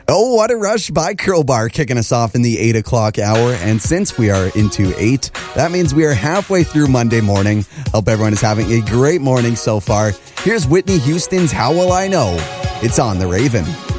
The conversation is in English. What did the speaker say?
Oh, what a rush by Crowbar kicking us off in the 8 o'clock hour. And since we are into 8, that means we are halfway through Monday morning. Hope everyone is having a great morning so far. Here's Whitney Houston's How Will I Know? It's on The Raven.